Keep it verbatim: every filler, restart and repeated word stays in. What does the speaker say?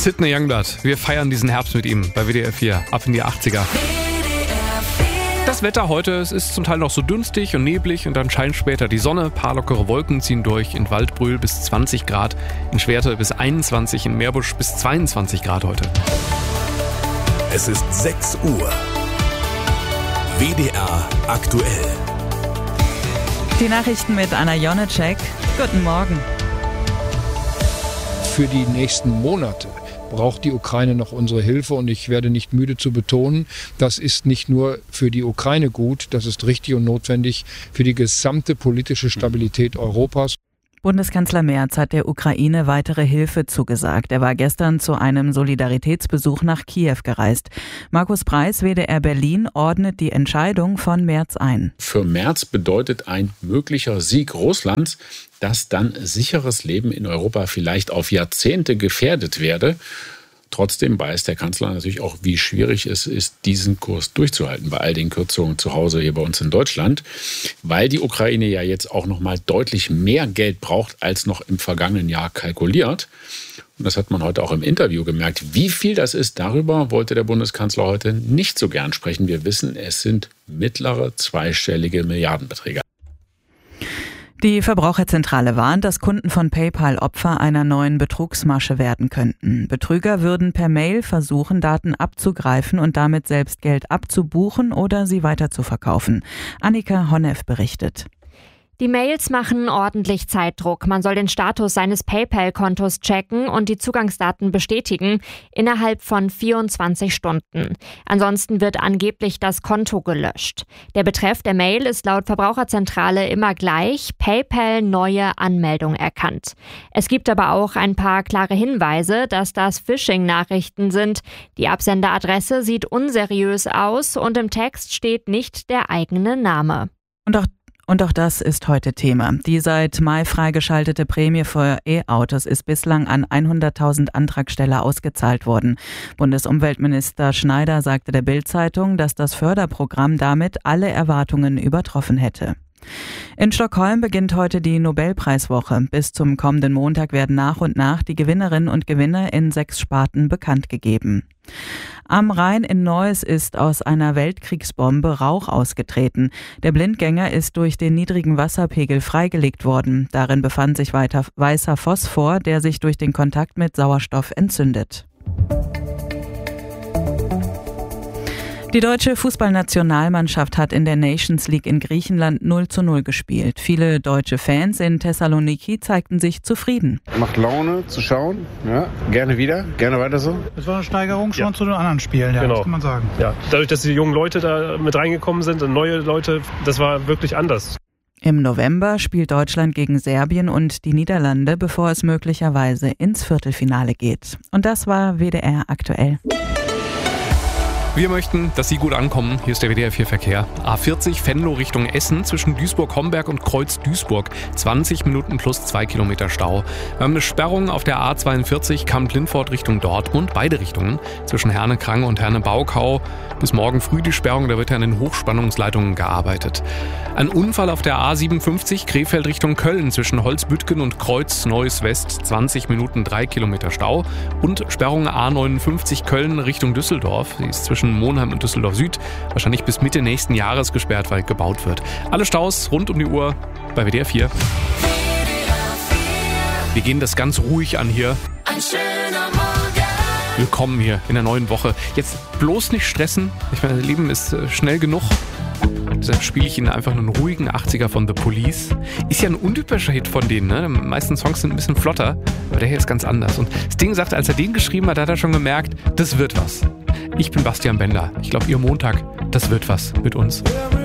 Sidney Youngblood. Wir feiern diesen Herbst mit ihm bei W D R vier. Ab in die achtziger. Das Wetter heute, es ist zum Teil noch so dünstig und neblig und dann scheint später die Sonne. Ein paar lockere Wolken ziehen durch. In Waldbröl bis zwanzig Grad, in Schwerte bis einundzwanzig, in Meerbusch bis zweiundzwanzig Grad heute. Es ist sechs Uhr. W D R aktuell. Die Nachrichten mit Anna Jonecek. Guten Morgen. Für die nächsten Monate braucht die Ukraine noch unsere Hilfe und ich werde nicht müde zu betonen, das ist nicht nur für die Ukraine gut, das ist richtig und notwendig für die gesamte politische Stabilität Europas. Bundeskanzler Merz hat der Ukraine weitere Hilfe zugesagt. Er war gestern zu einem Solidaritätsbesuch nach Kiew gereist. Markus Preis, W D R Berlin, ordnet die Entscheidung von Merz ein. Für Merz bedeutet ein möglicher Sieg Russlands, dass dann sicheres Leben in Europa vielleicht auf Jahrzehnte gefährdet werde. Trotzdem weiß der Kanzler natürlich auch, wie schwierig es ist, diesen Kurs durchzuhalten bei all den Kürzungen zu Hause hier bei uns in Deutschland, weil die Ukraine ja jetzt auch noch mal deutlich mehr Geld braucht, als noch im vergangenen Jahr kalkuliert. Und das hat man heute auch im Interview gemerkt. Wie viel das ist, darüber wollte der Bundeskanzler heute nicht so gern sprechen. Wir wissen, es sind mittlere zweistellige Milliardenbeträge. Die Verbraucherzentrale warnt, dass Kunden von PayPal Opfer einer neuen Betrugsmasche werden könnten. Betrüger würden per Mail versuchen, Daten abzugreifen und damit selbst Geld abzubuchen oder sie weiterzuverkaufen. Annika Honneff berichtet. Die Mails machen ordentlich Zeitdruck. Man soll den Status seines PayPal-Kontos checken und die Zugangsdaten bestätigen innerhalb von vierundzwanzig Stunden. Ansonsten wird angeblich das Konto gelöscht. Der Betreff der Mail ist laut Verbraucherzentrale immer gleich: PayPal neue Anmeldung erkannt. Es gibt aber auch ein paar klare Hinweise, dass das Phishing-Nachrichten sind. Die Absenderadresse sieht unseriös aus und im Text steht nicht der eigene Name. Und auch Und auch das ist heute Thema. Die seit Mai freigeschaltete Prämie für E-Autos ist bislang an hunderttausend Antragsteller ausgezahlt worden. Bundesumweltminister Schneider sagte der Bild-Zeitung, dass das Förderprogramm damit alle Erwartungen übertroffen hätte. In Stockholm beginnt heute die Nobelpreiswoche. Bis zum kommenden Montag werden nach und nach die Gewinnerinnen und Gewinner in sechs Sparten bekannt gegeben. Am Rhein in Neuss ist aus einer Weltkriegsbombe Rauch ausgetreten. Der Blindgänger ist durch den niedrigen Wasserpegel freigelegt worden. Darin befand sich weiter weißer Phosphor, der sich durch den Kontakt mit Sauerstoff entzündet. Die deutsche Fußballnationalmannschaft hat in der Nations League in Griechenland null zu null gespielt. Viele deutsche Fans in Thessaloniki zeigten sich zufrieden. Macht Laune zu schauen, ja, gerne wieder, gerne weiter so. Es war eine Steigerung schon ja. zu den anderen Spielen, ja, genau. Das kann man sagen. Ja. Dadurch, dass die jungen Leute da mit reingekommen sind und neue Leute, das war wirklich anders. Im November spielt Deutschland gegen Serbien und die Niederlande, bevor es möglicherweise ins Viertelfinale geht. Und das war W D R aktuell. Wir möchten, dass Sie gut ankommen. Hier ist der W D R vier Verkehr. A vierzig Venlo Richtung Essen zwischen Duisburg-Homberg und Kreuz-Duisburg. zwanzig Minuten plus zwei Kilometer Stau. Wir haben eine Sperrung auf der A zweiundvierzig Kamp-Lindfort Richtung Dortmund. Beide Richtungen. Zwischen Herne-Krange und Herne-Baukau. Bis morgen früh die Sperrung. Da wird ja an den Hochspannungsleitungen gearbeitet. Ein Unfall auf der A siebenundfünfzig Krefeld Richtung Köln zwischen Holzbüttgen und Kreuz-Neues-West. zwanzig Minuten drei Kilometer Stau. Und Sperrung A neunundfünfzig Köln Richtung Düsseldorf. Sie ist zwischen Monheim und Düsseldorf Süd wahrscheinlich bis Mitte nächsten Jahres gesperrt, weil gebaut wird. Alle Staus rund um die Uhr bei W D R vier. Wir gehen das ganz ruhig an hier. Ein schöner Morgen. Willkommen hier in der neuen Woche. Jetzt bloß nicht stressen. Ich meine, das Leben ist schnell genug. Deshalb spiele ich Ihnen einfach einen ruhigen achtziger von The Police. Ist ja ein untypischer Hit von denen, ne? Die meisten Songs sind ein bisschen flotter, aber der hier ist ganz anders. Und Sting sagt, als er den geschrieben hat, hat er schon gemerkt, das wird was. Ich bin Bastian Bender. Ich glaube, Ihr Montag, das wird was mit uns.